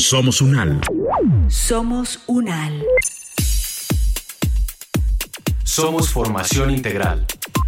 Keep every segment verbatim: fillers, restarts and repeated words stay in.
Somos UNAL. Somos UNAL. Somos formación integral.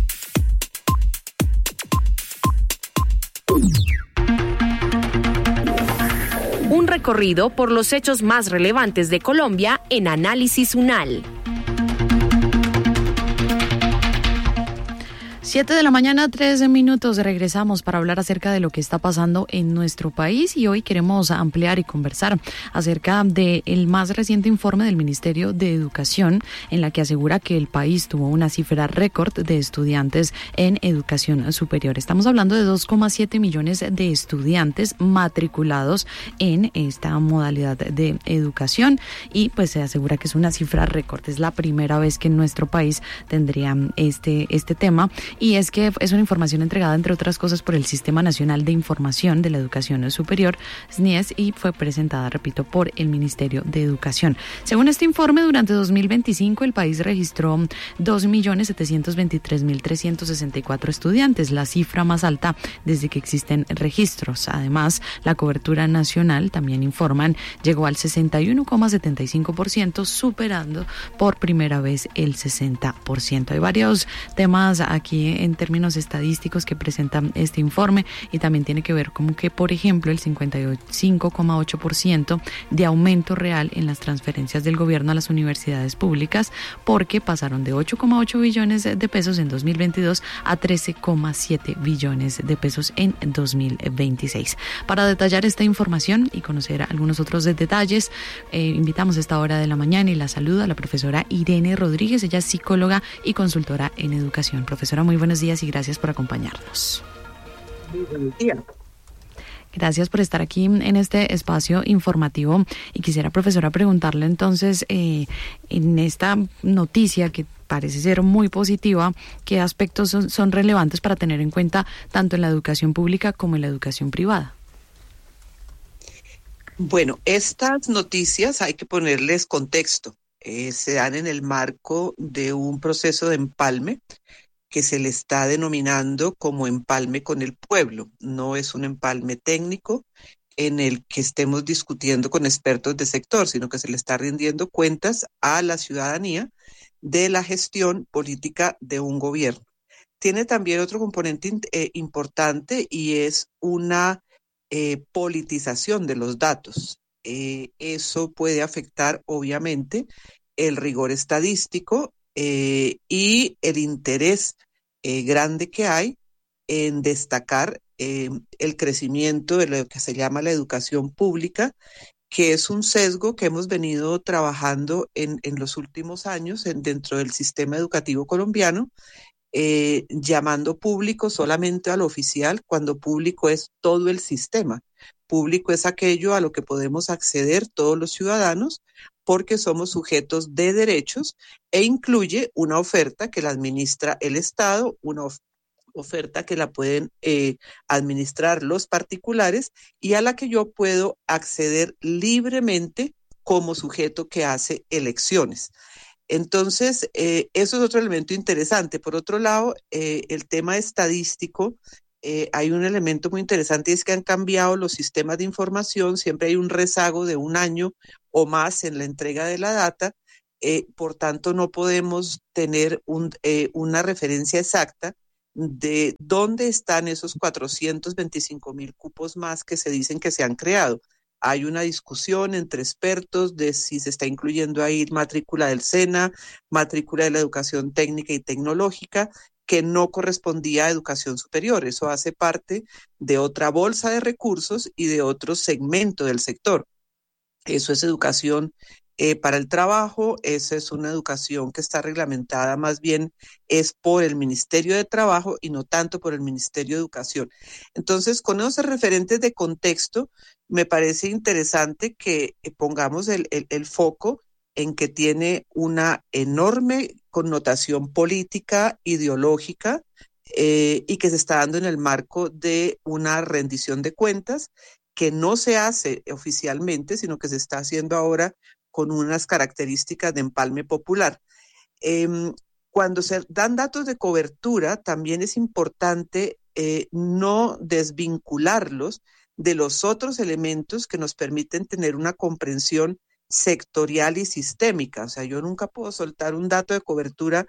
Un recorrido por los hechos más relevantes de Colombia en Análisis UNAL. Siete de la mañana, trece minutos. Regresamos para hablar acerca de lo que está pasando en nuestro país y hoy queremos ampliar y conversar acerca del más reciente informe del Ministerio de Educación en la que asegura que el país tuvo una cifra récord de estudiantes en educación superior. Estamos hablando de dos coma siete millones de estudiantes matriculados en esta modalidad de educación y pues se asegura que es una cifra récord. Es la primera vez que en nuestro país tendría este, este tema. Y es que es una información entregada, entre otras cosas, por el Sistema Nacional de Información de la Educación Superior, S N I E S, y fue presentada, repito, por el Ministerio de Educación. Según este informe, durante dos mil veinticinco el país registró dos millones setecientos veintitrés mil trescientos sesenta y cuatro estudiantes, la cifra más alta desde que existen registros. Además, la cobertura nacional, también informan, llegó al sesenta y uno coma setenta y cinco por ciento, superando por primera vez el sesenta por ciento. Hay varios temas aquí en términos estadísticos que presenta este informe y también tiene que ver como que, por ejemplo, el cincuenta y cinco coma ocho por ciento de aumento real en las transferencias del gobierno a las universidades públicas, porque pasaron de ocho coma ocho billones de pesos en dos mil veintidós a trece coma siete billones de pesos en dos mil veintiséis. Para detallar esta información y conocer algunos otros detalles, eh, invitamos a esta hora de la mañana y la saluda a la profesora Irene Rodríguez. Ella es psicóloga y consultora en educación. Profesora, muy buenos días y gracias por acompañarnos. Muy buenos días. Gracias por estar aquí en este espacio informativo y quisiera, profesora, preguntarle entonces, eh, en esta noticia que parece ser muy positiva, ¿qué aspectos son, son relevantes para tener en cuenta tanto en la educación pública como en la educación privada? Bueno, estas noticias hay que ponerles contexto. Eh, se dan en el marco de un proceso de empalme que se le está denominando como empalme con el pueblo. No es un empalme técnico en el que estemos discutiendo con expertos de sector, sino que se le está rindiendo cuentas a la ciudadanía de la gestión política de un gobierno. Tiene también otro componente eh, importante y es una eh, politización de los datos. Eh, eso puede afectar, obviamente, el rigor estadístico Eh, y el interés eh, grande que hay en destacar eh, el crecimiento de lo que se llama la educación pública, que es un sesgo que hemos venido trabajando en, en los últimos años en, dentro del sistema educativo colombiano, eh, llamando público solamente a lo oficial, cuando público es todo el sistema. Público es aquello a lo que podemos acceder todos los ciudadanos, porque somos sujetos de derechos e incluye una oferta que la administra el Estado, una of- oferta que la pueden eh, administrar los particulares y a la que yo puedo acceder libremente como sujeto que hace elecciones. Entonces, eh, eso es otro elemento interesante. Por otro lado, eh, el tema estadístico, eh, hay un elemento muy interesante y es que han cambiado los sistemas de información, siempre hay un rezago de un año o más en la entrega de la data, eh, por tanto no podemos tener un, eh, una referencia exacta de dónde están esos cuatrocientos veinticinco mil cupos más que se dicen que se han creado. Hay una discusión entre expertos de si se está incluyendo ahí matrícula del SENA, matrícula de la educación técnica y tecnológica, que no correspondía a educación superior. Eso hace parte de otra bolsa de recursos y de otro segmento del sector. Eso es educación eh, para el trabajo, esa es una educación que está reglamentada más bien es por el Ministerio de Trabajo y no tanto por el Ministerio de Educación. Entonces, con esos referentes de contexto, me parece interesante que eh, pongamos el, el, el foco en que tiene una enorme connotación política, ideológica, eh, y que se está dando en el marco de una rendición de cuentas que no se hace oficialmente, sino que se está haciendo ahora con unas características de empalme popular. Eh, cuando se dan datos de cobertura, también es importante eh, no desvincularlos de los otros elementos que nos permiten tener una comprensión sectorial y sistémica. O sea, yo nunca puedo soltar un dato de cobertura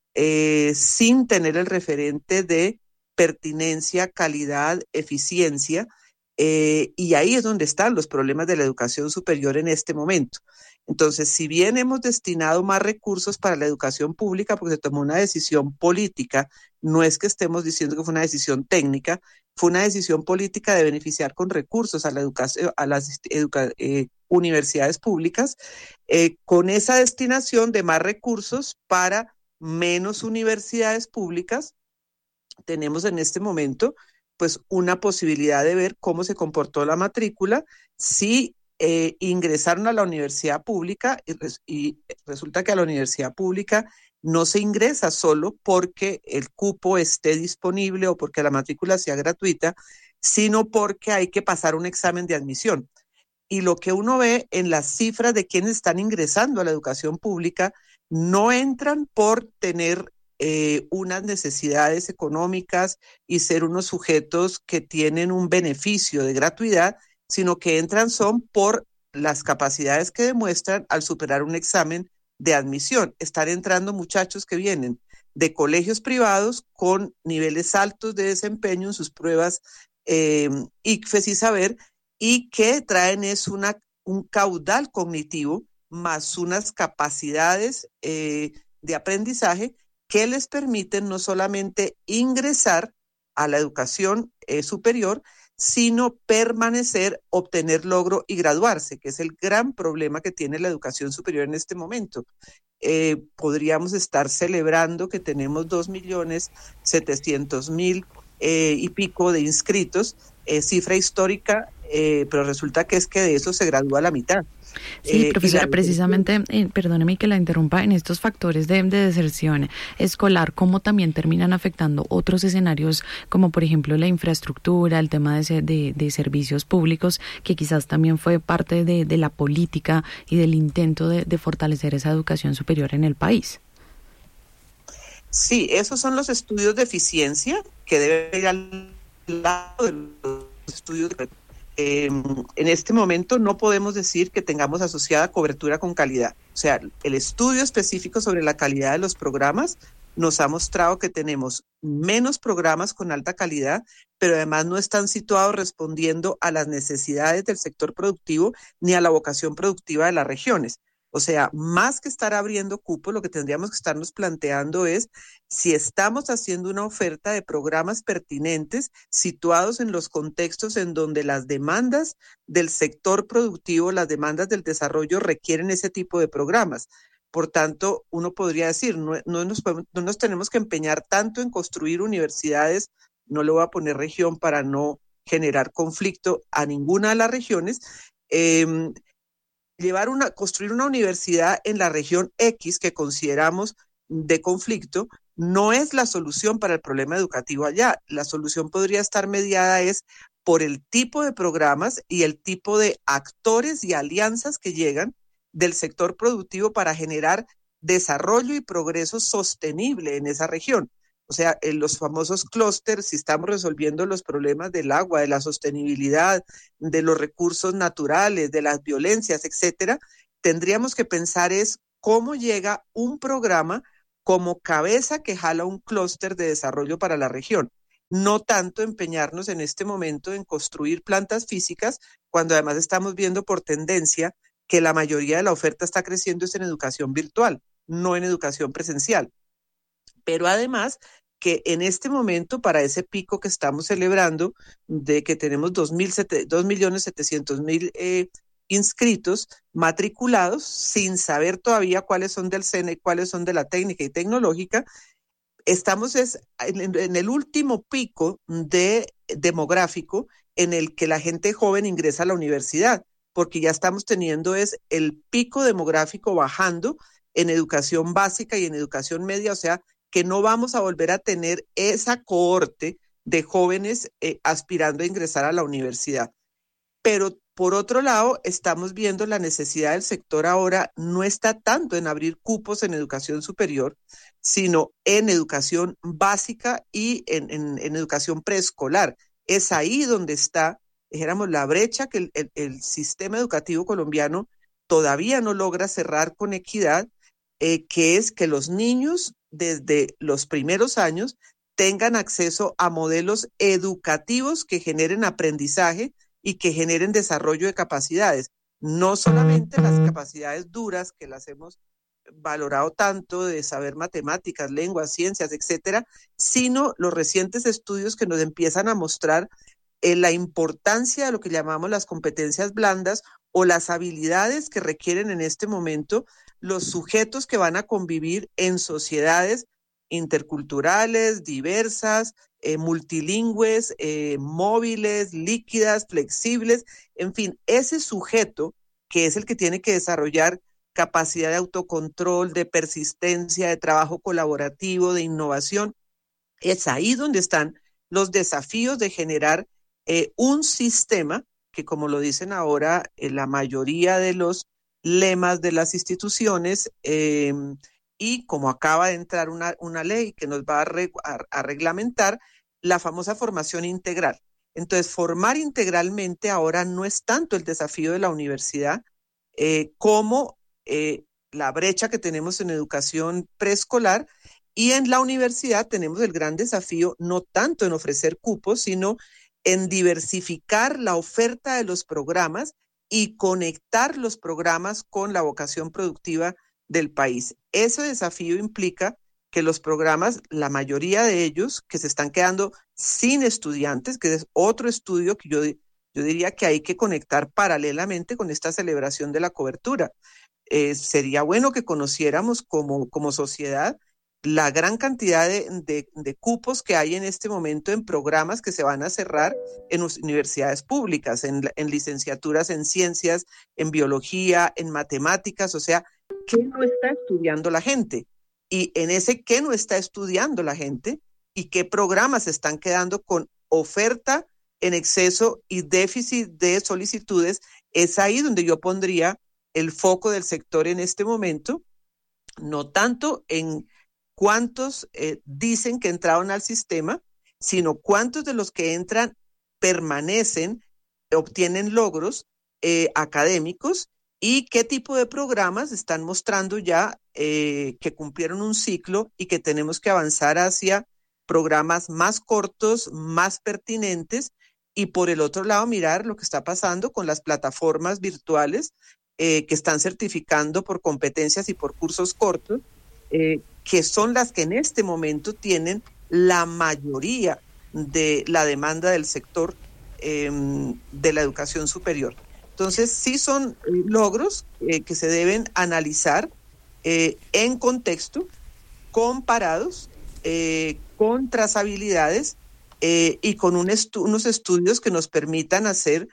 eh, sin tener el referente de pertinencia, calidad, eficiencia, eh, y ahí es donde están los problemas de la educación superior en este momento. Entonces, si bien hemos destinado más recursos para la educación pública porque se tomó una decisión política, no es que estemos diciendo que fue una decisión técnica, fue una decisión política de beneficiar con recursos a, la educación, a las educa- eh, universidades públicas, eh, con esa destinación de más recursos para menos universidades públicas, tenemos en este momento pues una posibilidad de ver cómo se comportó la matrícula, si eh, ingresaron a la universidad pública y, res, y resulta que a la universidad pública no se ingresa solo porque el cupo esté disponible o porque la matrícula sea gratuita, sino porque hay que pasar un examen de admisión. Y lo que uno ve en las cifras de quienes están ingresando a la educación pública, no entran por tener eh, unas necesidades económicas y ser unos sujetos que tienen un beneficio de gratuidad, sino que entran son por las capacidades que demuestran al superar un examen de admisión. Están entrando muchachos que vienen de colegios privados con niveles altos de desempeño en sus pruebas eh, I C F E S y Saber, y que traen es una, un caudal cognitivo más unas capacidades eh, de aprendizaje que les permiten no solamente ingresar a la educación eh, superior, sino permanecer, obtener logro y graduarse, que es el gran problema que tiene la educación superior en este momento. Eh, podríamos estar celebrando que tenemos dos millones setecientos mil eh, y pico de inscritos, eh, cifra histórica, eh, pero resulta que es que de eso se gradúa la mitad. Sí, Eh, profesora, la... precisamente, eh, perdóneme que la interrumpa, en estos factores de, de deserción escolar, ¿cómo también terminan afectando otros escenarios, como por ejemplo la infraestructura, el tema de, de, de servicios públicos, que quizás también fue parte de, de la política y del intento de, de fortalecer esa educación superior en el país? Sí, esos son los estudios de eficiencia que deben ir al lado de los estudios de... Eh, en este momento no podemos decir que tengamos asociada cobertura con calidad. O sea, el estudio específico sobre la calidad de los programas nos ha mostrado que tenemos menos programas con alta calidad, pero además no están situados respondiendo a las necesidades del sector productivo ni a la vocación productiva de las regiones. O sea, más que estar abriendo cupo, lo que tendríamos que estarnos planteando es si estamos haciendo una oferta de programas pertinentes situados en los contextos en donde las demandas del sector productivo, las demandas del desarrollo requieren ese tipo de programas. Por tanto, uno podría decir, no, no, nos, podemos, no nos tenemos que empeñar tanto en construir universidades, no le voy a poner región para no generar conflicto a ninguna de las regiones, eh, llevar una, construir una universidad en la región X que consideramos de conflicto no es la solución para el problema educativo allá. La solución podría estar mediada es por el tipo de programas y el tipo de actores y alianzas que llegan del sector productivo para generar desarrollo y progreso sostenible en esa región. O sea, en los famosos clústeres, si estamos resolviendo los problemas del agua, de la sostenibilidad, de los recursos naturales, de las violencias, etcétera, tendríamos que pensar es cómo llega un programa como cabeza que jala un clúster de desarrollo para la región. No tanto empeñarnos en este momento en construir plantas físicas, cuando además estamos viendo por tendencia que la mayoría de la oferta está creciendo es en educación virtual, no en educación presencial. Pero además que en este momento, para ese pico que estamos celebrando, de que tenemos dos millones setecientos mil eh, inscritos, matriculados, sin saber todavía cuáles son del SENA y cuáles son de la técnica y tecnológica, estamos es en, en el último pico de demográfico en el que la gente joven ingresa a la universidad, porque ya estamos teniendo es el pico demográfico bajando en educación básica y en educación media, o sea, que no vamos a volver a tener esa cohorte de jóvenes eh, aspirando a ingresar a la universidad. Pero por otro lado, estamos viendo la necesidad del sector ahora no está tanto en abrir cupos en educación superior, sino en educación básica y en, en, en educación preescolar. Es ahí donde está dijéramos, la brecha que el, el, el sistema educativo colombiano todavía no logra cerrar con equidad, eh, que es que los niños desde los primeros años tengan acceso a modelos educativos que generen aprendizaje y que generen desarrollo de capacidades. No solamente las capacidades duras que las hemos valorado tanto de saber matemáticas, lenguas, ciencias, etcétera, sino los recientes estudios que nos empiezan a mostrar eh, la importancia de lo que llamamos las competencias blandas o las habilidades que requieren en este momento los sujetos que van a convivir en sociedades interculturales, diversas, eh, multilingües, eh, móviles, líquidas, flexibles, en fin, ese sujeto que es el que tiene que desarrollar capacidad de autocontrol, de persistencia, de trabajo colaborativo, de innovación, es ahí donde están los desafíos de generar eh, un sistema que, como lo dicen ahora eh, la mayoría de los lemas de las instituciones, eh, y como acaba de entrar una, una ley que nos va a, re, a, a reglamentar la famosa formación integral. Entonces, formar integralmente ahora no es tanto el desafío de la universidad eh, como eh, la brecha que tenemos en educación preescolar, y en la universidad tenemos el gran desafío no tanto en ofrecer cupos, sino en diversificar la oferta de los programas y conectar los programas con la vocación productiva del país. Ese desafío implica que los programas, la mayoría de ellos, que se están quedando sin estudiantes, que es otro estudio que yo, yo diría que hay que conectar paralelamente con esta celebración de la cobertura. Eh, sería bueno que conociéramos como, como sociedad la gran cantidad de, de, de cupos que hay en este momento en programas que se van a cerrar en universidades públicas, en, en licenciaturas en ciencias, en biología, en matemáticas, o sea, ¿qué no está estudiando la gente? Y en ese qué no está estudiando la gente y qué programas están quedando con oferta en exceso y déficit de solicitudes, es ahí donde yo pondría el foco del sector en este momento, no tanto en cuántos eh, dicen que entraron al sistema, sino cuántos de los que entran permanecen, obtienen logros eh, académicos y qué tipo de programas están mostrando ya eh, que cumplieron un ciclo y que tenemos que avanzar hacia programas más cortos, más pertinentes, y por el otro lado mirar lo que está pasando con las plataformas virtuales eh, que están certificando por competencias y por cursos cortos, eh, que son las que en este momento tienen la mayoría de la demanda del sector eh, de la educación superior. Entonces, sí son logros eh, que se deben analizar eh, en contexto, comparados, eh, con trazabilidades eh, y con un estu- unos estudios que nos permitan hacer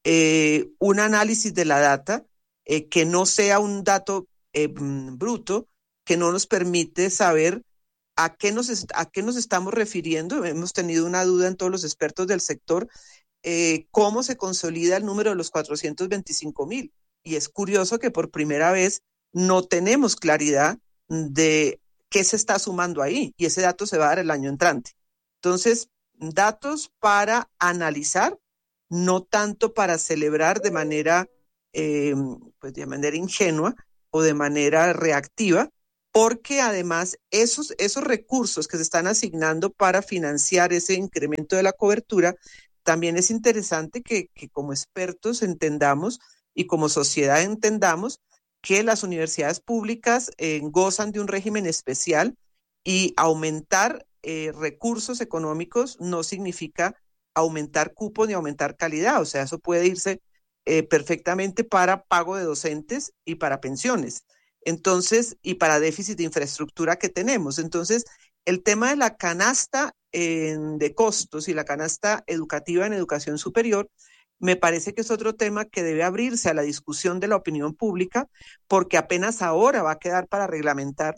eh, un análisis de la data, eh, que no sea un dato eh, bruto, que no nos permite saber a qué nos, est- a qué nos estamos refiriendo. Hemos tenido una duda en todos los expertos del sector, eh, cómo se consolida el número de los cuatrocientos veinticinco mil. Y es curioso que por primera vez no tenemos claridad de qué se está sumando ahí, y ese dato se va a dar el año entrante. Entonces, datos para analizar, no tanto para celebrar de manera, eh, pues de manera ingenua o de manera reactiva, porque además esos, esos recursos que se están asignando para financiar ese incremento de la cobertura, también es interesante que, que como expertos entendamos y como sociedad entendamos que las universidades públicas eh, gozan de un régimen especial, y aumentar eh, recursos económicos no significa aumentar cupos ni aumentar calidad. O sea, eso puede irse eh, perfectamente para pago de docentes y para pensiones. Entonces, y para déficit de infraestructura que tenemos. Entonces, el tema de la canasta eh, de costos y la canasta educativa en educación superior me parece que es otro tema que debe abrirse a la discusión de la opinión pública, porque apenas ahora va a quedar para reglamentar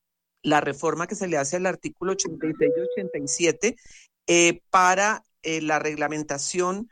la reforma que se le hace al artículo ochenta y seis y ochenta y siete eh, para eh, la reglamentación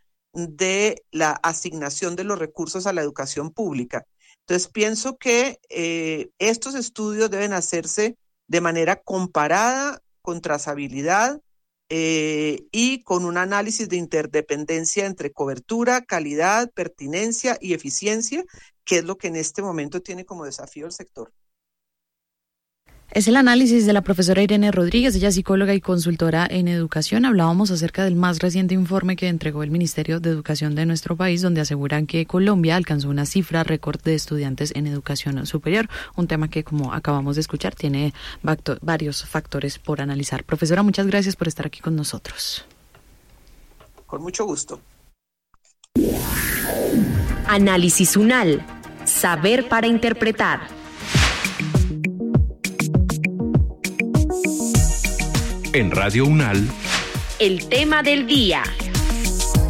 de la asignación de los recursos a la educación pública. Entonces, pienso que eh, estos estudios deben hacerse de manera comparada, con trazabilidad, eh, y con un análisis de interdependencia entre cobertura, calidad, pertinencia y eficiencia, que es lo que en este momento tiene como desafío el sector. Es el análisis de la profesora Irene Rodríguez, ella es psicóloga y consultora en educación. Hablábamos acerca del más reciente informe que entregó el Ministerio de Educación de nuestro país, donde aseguran que Colombia alcanzó una cifra récord de estudiantes en educación superior, un tema que, como acabamos de escuchar, tiene varios factores por analizar. Profesora, muchas gracias por estar aquí con nosotros. Con mucho gusto. Análisis UNAL. Saber para interpretar. En Radio UNAL, el tema del día.